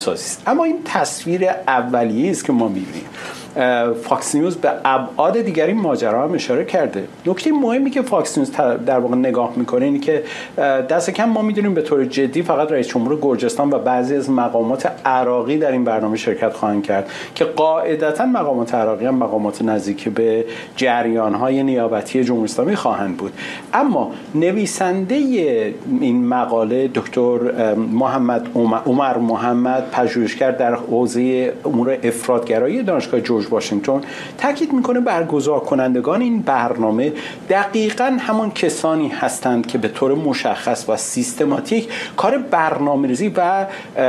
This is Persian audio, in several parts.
است. اما این تصویر اولیه است که ما می‌بینیم. فاکس نیوز به ابعاد دیگری ماجرا هم اشاره کرده. نکته مهمی که فاکس نیوز در واقع نگاه میکنه اینه که دست کم ما میدونیم به طور جدی فقط رئیس جمهور گرجستان و بعضی از مقامات عراقی در این برنامه شرکت خواهند کرد که قاعدتا مقامات عراقی هم مقامات نزدیک به جریان‌های نیابتی جمهوری اسلامی خواهند بود. اما نویسنده این مقاله دکتر عمر محمد، پژوهشگر در حوزه امور افراط‌گرایی دانشگاه جورج واشنگتن، تاکید میکنه برگزار کنندگان این برنامه دقیقاً همان کسانی هستند که به طور مشخص و سیستماتیک کار برنامه‌ریزی و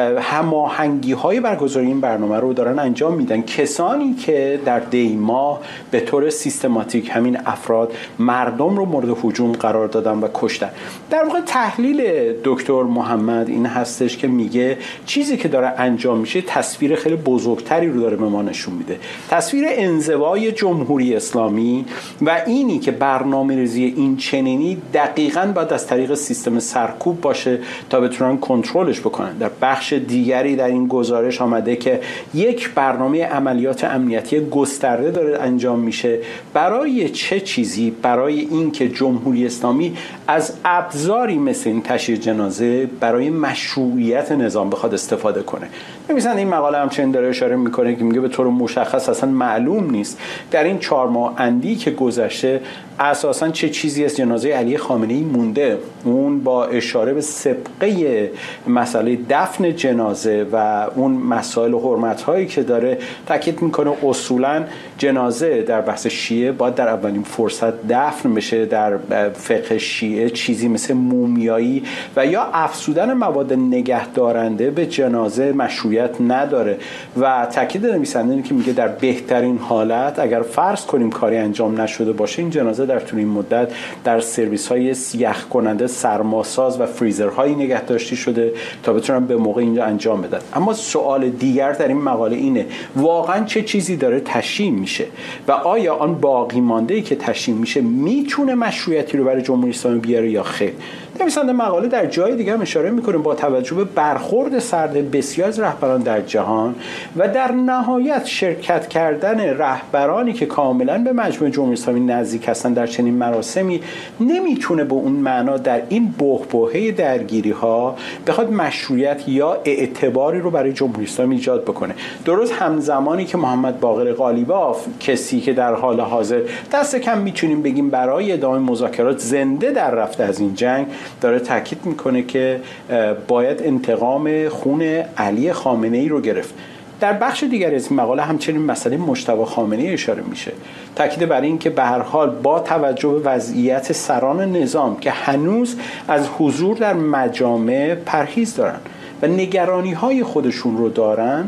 هماهنگی‌های برگزاری این برنامه رو دارن انجام میدن. کسانی که در دیما به طور سیستماتیک همین افراد مردم رو مورد هجوم قرار دادن و کشتن. در واقع تحلیل دکتر محمد این هستش که میگه چیزی که داره انجام میشه تصویر خیلی بزرگتری رو داره به ما نشون میده. تصویر انزوای جمهوری اسلامی و اینی که برنامه‌ریزی این چنینی دقیقاً باید از طریق سیستم سرکوب باشه تا بتونن کنترلش بکنن. در بخش دیگری در این گزارش آمده که یک برنامه عملیات امنیتی گسترده داره انجام میشه. برای چه چیزی؟ برای اینکه جمهوری اسلامی از ابزاری مثل این تشییع جنازه برای مشروعیت نظام بخواد استفاده کنه. نویسنده این مقاله همچنین داره اشاره میکنه که میگه به طور مشخص اصلا معلوم نیست در این 4 ماه اندی که گذشته اساساً چه چیزی از جنازه علی خامنه‌ای مونده. اون با اشاره به سابقه مسئله دفن جنازه و اون مسائل و حرمت‌هایی که داره تاکید میکنه اصولاً جنازه در بحث شیعه باید در اولین فرصت دفن بشه. در فقه شیعه چیزی مثل مومیایی و یا افزودن مواد نگهدارنده به جنازه مشروعیت نداره و تاکید نویسنده اینه که میگه در بهترین حالت اگر فرض کنیم کاری انجام نشده باشه این جنازه در طول این مدت در سرویس‌های یخ کننده سرماساز و فریزرهایی نگهداشته شده تا بتونن به موقع اینجا انجام بدن. اما سوال دیگر در این مقاله اینه واقعا چه چیزی داره تشییع میشه و آیا آن باقی مانده‌ای که تشییع میشه میتونه مشروعیتی رو برای جمهوری اسلامی بیاره یا خیر؟ نویسنده مقاله در جای دیگه هم اشاره میکنه با توجه به برخورد سرد بسیار از رهبران در جهان و در نهایت شرکت کردن رهبرانی که کاملا به مجموعه جمهوری اسلامی نزدیک هستن در چنین مراسمی نمیتونه به اون معنا در این بحبوحه درگیری ها بخواد مشروعیت یا اعتباری رو برای جمهوری اسلامی ایجاد بکنه. درست همزمانی که محمد باقر قالیباف کسی که در حال حاضر دست کم میتونیم بگیم برای ادامه مذاکرات زنده در رفته از این جنگ داره تاکید میکنه که باید انتقام خون علی خامنه‌ای رو گرفت. در بخش دیگر از این مقاله همچنین مسئله مجتبی خامنه‌ای اشاره میشه. تاکید بر این که به هر حال با توجه به وضعیت سران نظام که هنوز از حضور در مجامع پرهیز دارن و نگرانی‌های خودشون رو دارن،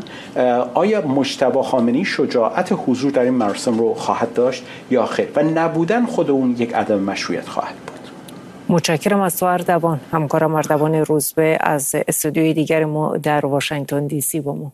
آیا مجتبی خامنه‌ای شجاعت حضور در این مراسم رو خواهد داشت یا خیر و نبودن خود اون یک عدم مشروعیت خواهد بود. متشکرم از تو اردوان، همکارم اردوان روزبه از استودیوی دیگر ما در واشنگتن دی سی با ما.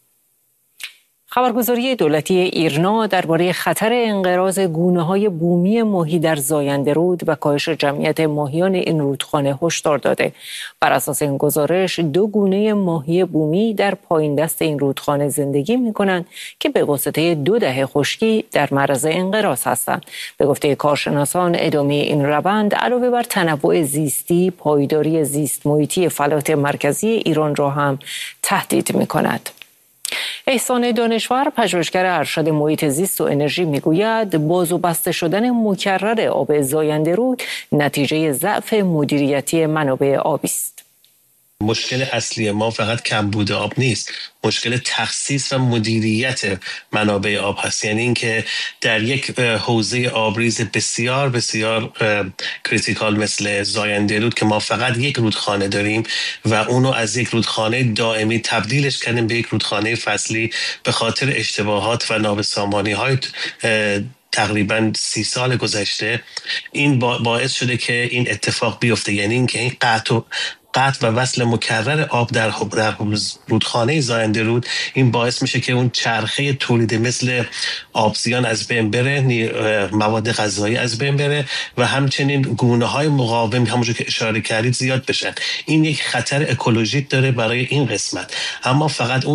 خبرگزاری دولتی ایرنا درباره خطر انقراض گونه‌های بومی ماهی در زاینده رود و کاهش جمعیت ماهیان این رودخانه هشدار داده. بر اساس این گزارش 2 گونه ماهی بومی در پایین دست این رودخانه زندگی می‌کنند که به واسطه 2 دهه خشکی در معرض انقراض هستند. به گفته کارشناسان ادامه این روند علاوه بر تنوع زیستی، پایداری زیست محیطی فلات مرکزی ایران را هم تهدید می‌کند. احسان دانشور، پژوهشگر ارشد محیط زیست و انرژی، میگوید باز و بسته شدن مکرر آب زاینده رود نتیجه ضعف مدیریتی منابع آبی است. مشکل اصلی ما فقط کمبود آب نیست، مشکل تخصیص و مدیریت منابع آب هست. یعنی اینکه در یک حوزه آبریز بسیار بسیار کریتیکال مثل زاینده رود که ما فقط یک رودخانه داریم و اونو از یک رودخانه دائمی تبدیلش کردیم به یک رودخانه فصلی به خاطر اشتباهات و نابسامانی‌های تقریباً 30 سال گذشته، این باعث شده که این اتفاق بیفته. یعنی اینکه این قطع و وصل مکرر آب در رودخانه زاینده رود، این باعث میشه که اون چرخه تولید مثل آبزیان از بین بره، مواد غذایی از بین بره و همچنین گونه های مقاوم همونجور که اشاره کردید زیاد بشن. این یک خطر اکولوژیک داره برای این قسمت. اما فقط اون